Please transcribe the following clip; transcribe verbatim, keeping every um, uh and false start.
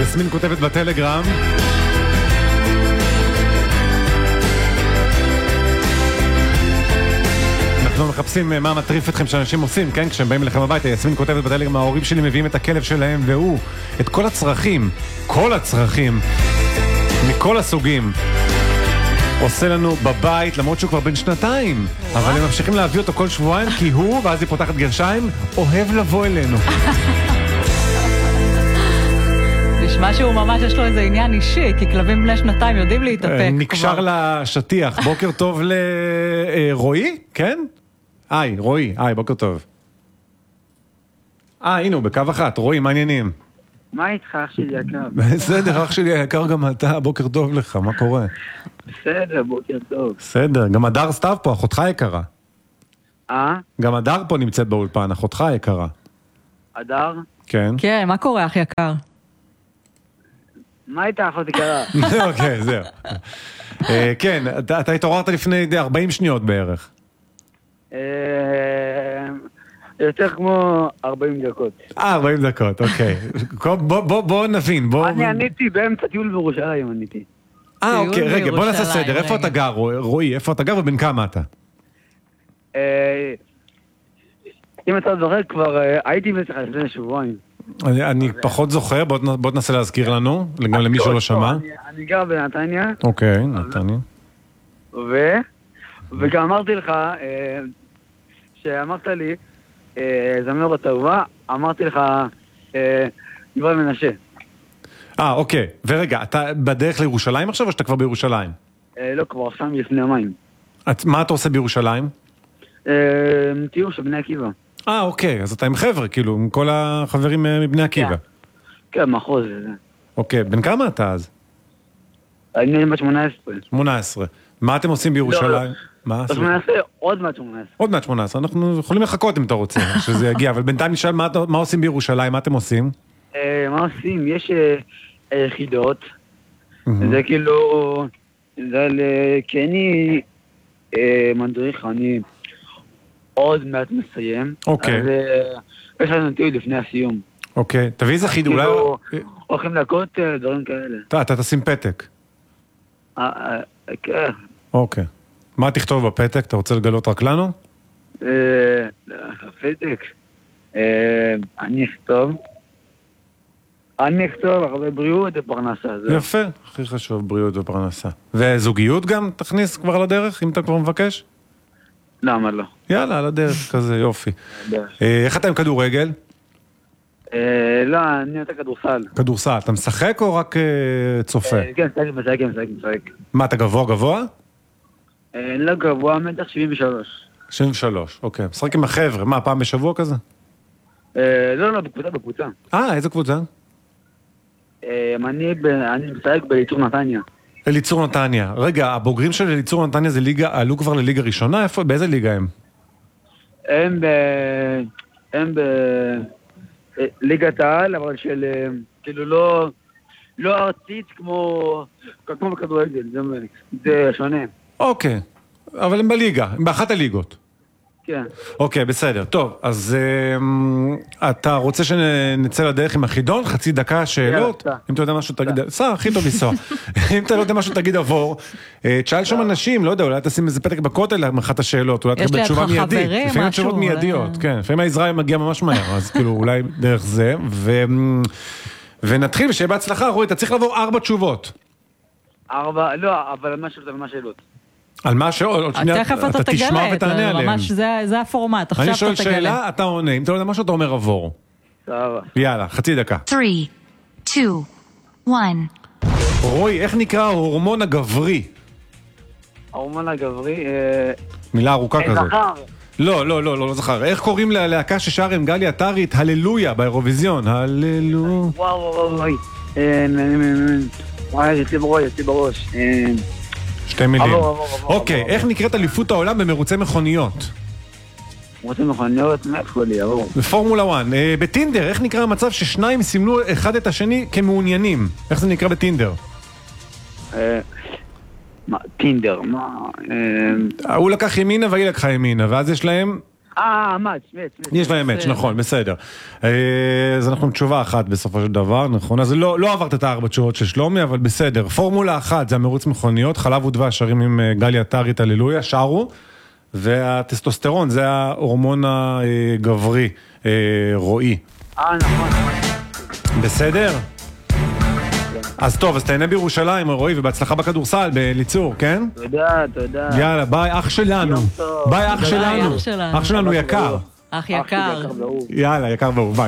יסמין כותבת בטלגרם. אנחנו מחפשים מה מטריף אתכם שאנשים עושים, כן? כשהם באים לכם הביתה, יסמין כותבת בטלגרם, ההורים שלי מביאים את הכלב שלהם, והוא, את כל הצרכים, כל הצרכים, מכל הסוגים, עושה לנו בבית, למרות שהוא כבר בן שנתיים, אבל הם ממשיכים להביא אותו כל שבועיים, כי הוא, ואז היא פותחת גרשיים, אוהב לבוא אלינו. נשמע שהוא ממש יש לו איזה עניין אישי, כי כלבים בני שנתיים יודעים להתאפק. נקשר לשטיח. בוקר טוב לרועי, כן? היי, רועי, היי, בוקר טוב. אה, הנה הוא בקו אחת, רועי, מה העניינים? מה איתך, אח שלי יקר? בסדר, אח שלי יקר גם אתה, בוקר טוב לך, מה קורה? בסדר, בוקר טוב. בסדר, גם הדר סתיו פה, אחותך יקרה. אה? גם הדר פה נמצאת באולפן, אחותך יקרה. הדר? כן. כן, מה קורה, אח יקר? מה איתך, אחות יקרה? אוקיי, זהו. כן, אתה התעוררת לפני ארבעים שניות בערך. יותר כמו ארבעים דקות. אה, ארבעים דקות, אוקיי. בוא נבין, בוא... אני עניתי באמצע טיול בירושלים, עניתי. אה, אוקיי, רגע, בוא נעשה סדר. איפה אתה גר, רועי? איפה אתה גר ובין כמה אתה? אם אתה זוכר, כבר הייתי בצלך לפני שבועיים. אני פחות זוכר, בוא תנסה להזכיר לנו, גם למי שלא שמע. אני גר בנתניה. אוקיי, נתניה. וגם אמרתי לך, שאמרת לי, זמר בתאובה, אמרתי לך, יובל מנשה. אה, אוקיי. ורגע, אתה בדרך לירושלים עכשיו או שאתה כבר בירושלים? לא, כבר שם לפני המים. מה אתה עושה בירושלים? טיור של בני עקיבא. אה, אוקיי. אז אתה עם חבר'ה, כאילו, עם כל החברים מבני עקיבא. כן, מחוז. אוקיי. בין כמה אתה אז? אני בת שמונה עשרה. שמונה עשרה. מה אתם עושים בירושלים? מה? שמונה עשרה, עוד מעט שמונה עשרה. עוד מעט שמונה עשרה. אנחנו יכולים לחכות אם אתה רוצה, שזה יגיע. אבל בינתיים נשאל מה עושים בירושלים, מה אתם עושים? מה עושים? יש יחידות. זה כאילו... כי אני מדריך, אני עוד מעט מסיים. אוקיי. אז יש לנו טיול לפני הסיום. אוקיי. תביא איזה חידול. כאילו, הולכים להכות דברים כאלה. אתה תשים פתק. כן. אוקיי. מה תכתוב בפתק? אתה רוצה לגלות רק לנו? הפתק. אני אכתוב. אני אכתוב הרבה בריאות ופרנסה. יפה, הכי חשוב, בריאות ופרנסה. וזוגיות גם תכניס כבר לדרך, אם אתה כבר מבקש? למה לא? יאללה, על הדרך כזה, יופי. איך אתה עם כדורגל? לא, אני יותר כדורסל. כדורסל, אתה משחק או רק צופה? כן, משחק, משחק, משחק. מה, אתה גבוה גבוה? לא גבוה, מתח שבעים ושלוש. שבעים ושלוש, אוקיי. משחק עם החבר'ה, מה, פעם בשבוע כזה? לא, לא, בקבוצה, בקבוצה. אה, איזה קבוצה? אני משחק בליצור נתניה. ליצור נתניה. רגע, הבוגרים של ליצור נתניה זה ליגה, עלו כבר לליגה ראשונה? איפה, באיזה ליגה הם? הם ב... הם ב... ליגת העל, אבל של... כאילו לא... לא ארצית כמו... כמו בכדורגל, זה שונה. אוקיי. אבל הם בליגה, הם באחת הליגות. כן. אוקיי, בסדר. טוב, אז אתה רוצה שנצא לדרך עם החידון? חצי דקה שאלות? אם אתה יודע משהו תגיד... סע, הכי טוב לנסוע. אם אתה לא יודע משהו תגיד עבור. תשאל שם אנשים, לא יודע, אולי תשים איזה פתק בכותל מאחת השאלות, אולי תקבל תשובה מיידית. לפעמים תשובות מיידיות, כן. לפעמים העזרה מגיעה ממש מהר, אז כאילו אולי דרך זה. ונתחיל, ושיהיה בהצלחה, רועי, אתה צריך לעבור ארבע תשובות. ארבע, לא, אבל מה שאלות, אבל מה שאלות. על מה שאלות, אתה תשמע ותענה עליהם. ממש, זה הפורמט. אני שואל שאלה, אתה עונה. אם אתה לא יודע משהו, אתה אומר עבור. סבבה. יאללה, חצי דקה. שלוש, שתיים, אחת. רועי, איך נקרא ההורמון הגברי? ההורמון הגברי... מילה ארוכה כזאת. זכר. לא, לא, לא, לא זכר. איך קוראים ללהקה ששר עם גלי עטרית, הללויה, באירוויזיון? הללויה. וואו, וואו, וואי. וואי, יצא בראש, יצא בראש. שתי מילים. אוקיי, איך נקראת אליפות העולם במרוצי מכוניות? מרוצי מכוניות, מאיפה לי, עבור. בפורמולה אחת. בטינדר, איך נקרא המצב ששניים סימנו אחד את השני כמעוניינים? איך זה נקרא בטינדר? מה, טינדר, מה... הוא לקח ימינה והיא לקחה ימינה, ואז יש להם אה, מאץ', מאץ'. יש להם מאץ', נכון, בסדר. אז אנחנו עם תשובה אחת בסופו של דבר, נכון? אז לא, לא עברת את הארבע תשובות של שלומי, אבל בסדר. פורמולה אחת זה המרוץ מכוניות, חלב ודבש שרים עם גלי עטרית, הללויה, שרו, והטסטוסטרון זה ההורמון הגברי, רועי. אה, נכון. בסדר? אז טוב, אז תהנה בירושלים, רועי, ובהצלחה בכדורסל, בליצור, כן? תודה, תודה. יאללה, ביי, אח שלנו. יום טוב. ביי, אח ביי, שלנו. אח שלנו. אח שלנו יקר. אח יקר. ואהוב. יאללה, יקר ואהוב, ביי.